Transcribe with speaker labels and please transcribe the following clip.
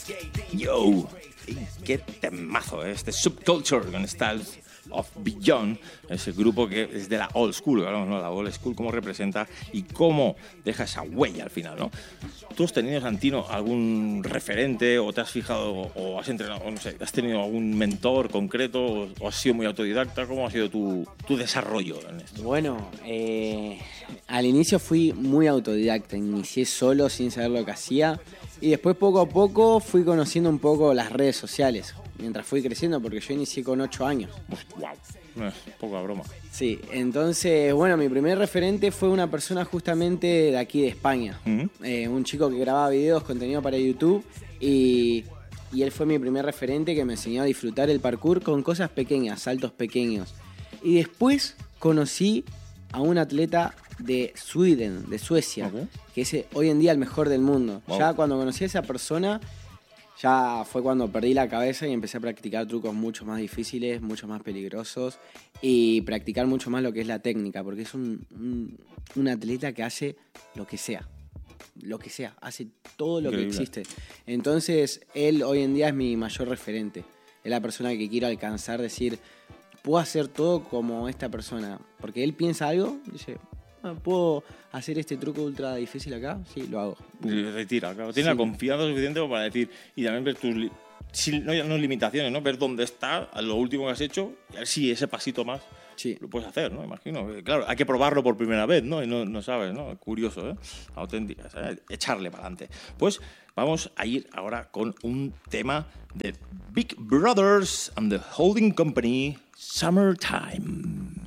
Speaker 1: Yo, qué temazo, este Subculture con Styles of Beyond, ese grupo que es de la old school, claro, ¿no? La old school, cómo representa y cómo deja esa huella al final, ¿no? ¿Tú has tenido, Santino, algún referente o te has fijado o has entrenado, o no sé, has tenido algún mentor concreto o has sido muy autodidacta? ¿Cómo ha sido tu desarrollo en esto?
Speaker 2: Bueno, al inicio fui muy autodidacta, inicié solo sin saber lo que hacía y después poco a poco fui conociendo un poco las redes sociales mientras fui creciendo, porque yo inicié con 8 años.
Speaker 1: ¡Wow! Poca broma.
Speaker 2: Sí, entonces, bueno, mi primer referente fue una persona justamente de aquí de España.
Speaker 1: ¿Mm?
Speaker 2: Un chico que grababa videos, contenido para YouTube y él fue mi primer referente que me enseñó a disfrutar el parkour con cosas pequeñas, saltos pequeños. Y después conocí a un atleta de Sweden, de Suecia,
Speaker 1: Okay.
Speaker 2: que es hoy en día el mejor del mundo.
Speaker 1: Wow.
Speaker 2: Ya cuando conocí a esa persona, ya fue cuando perdí la cabeza y empecé a practicar trucos mucho más difíciles, mucho más peligrosos y practicar mucho más lo que es la técnica, porque es un atleta que hace lo que sea, hace todo lo
Speaker 1: Increíble.
Speaker 2: que existe. Entonces, él hoy en día es mi mayor referente. Es la persona que quiero alcanzar, decir, puedo hacer todo como esta persona, porque él piensa algo y dice, ¿puedo hacer este truco ultra difícil acá? Sí, lo hago.
Speaker 1: Y retira, claro. Tiene
Speaker 2: Sí.
Speaker 1: la confianza suficiente como para decir, y también ver tus no limitaciones, ¿no? Ver dónde está, lo último que has hecho, y a ver si ese pasito más
Speaker 2: Sí.
Speaker 1: lo puedes hacer, ¿no? Imagino. Claro, hay que probarlo por primera vez, ¿no? Y no sabes, ¿no? Curioso, ¿eh? Auténtica, ¿sabes? Echarle para adelante. Pues vamos a ir ahora con un tema de Big Brothers and the Holding Company, Summertime.